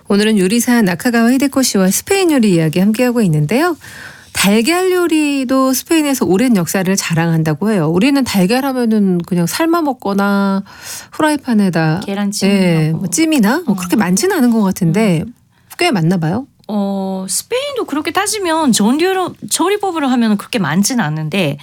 오늘은 요리사 나카가와 히데코 씨와 스페인 요리 이야기 함께하고 있는데요. 달걀 요리도 스페인에서 오랜 역사를 자랑한다고 해요. 우리는 달걀 하면은 그냥 삶아 먹거나 후라이팬에다 계란찜, 뭐 찜이나 뭐 그렇게 많지는 않은 것 같은데 꽤 많나 봐요. 스페인도 그렇게 따지면 조리법으로 하면 그렇게 많지는 않는데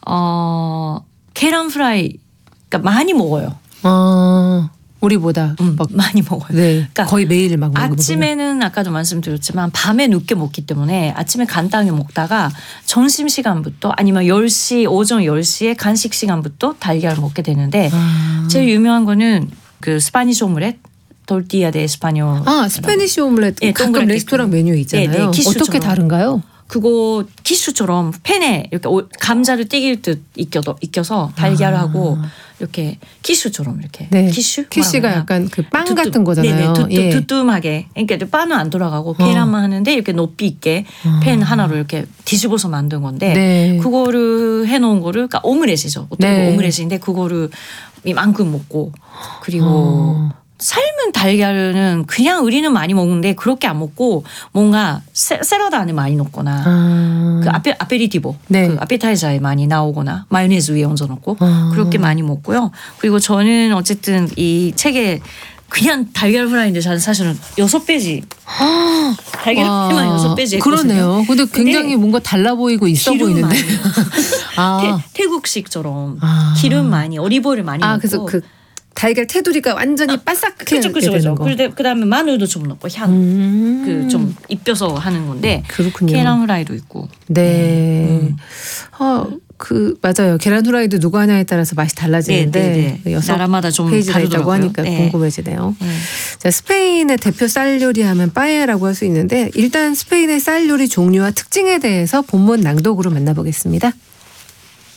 계란 프라이 그러니까 많이 먹어요. 우리보다 많이 먹어요. 네, 그러니까 거의 매일 막 먹는 아침에는 아까도 말씀드렸지만 밤에 늦게 먹기 때문에 아침에 간단하게 먹다가 점심시간부터 아니면 10시 오전 10시에 간식 시간부터 달걀 먹게 되는데 제일 유명한 거는 그 스파니시 오믈렛 tortilla de español. 스페니시 오믈렛 가끔 레스토랑 메뉴 있잖아요. 네, 어떻게 다른가요? 그거 키슈처럼 팬에 이렇게 감자를 튀길 듯 익혀서 달걀하고 이렇게 키슈처럼 이렇게 키슈가 약간 그 빵 같은 거잖아요. 네네, 두툼하게. 그러니까 빵은 안 돌아가고 계란만 하는데 이렇게 높이 있게 팬 하나로 이렇게 뒤집어서 만든 건데 그거를 해놓은 거를 그러니까 오믈렛이죠. 어떻게 오믈렛인데 그거를 이만큼 먹고 그리고 삶은 달걀은 그냥 우리는 많이 먹는데 그렇게 안 먹고 뭔가 샐러드 안에 많이 넣거나 그 아페리티보 그 아페타이저에 많이 나오거나 마요네즈 위에 얹어 놓고 그렇게 많이 먹고요. 그리고 저는 어쨌든 이 책에 그냥 달걀 프라이인데 저는 사실은 6페이지 달걀 프라이만 6페이지 했거든요. 그러네요. 근데 굉장히 뭔가 달라 보이고 있어 보이는데 태국식처럼 기름 많이 올리브오일 많이 넣고 그래서 그 달걀 테두리가 완전히 바삭하게 되는 거. 그다음에 마늘도 좀 넣고 향 그 좀 입혀서 하는 건데 그렇군요. 계란 후라이도 있고. 맞아요. 계란 후라이도 누가 하냐에 따라서 맛이 달라지는데 나라마다 좀 페이지가 있다고 하니까 궁금해지네요. 자, 스페인의 대표 쌀 요리하면 빠에야라고 할 수 있는데 일단 스페인의 쌀 요리 종류와 특징에 대해서 본문 낭독으로 만나보겠습니다.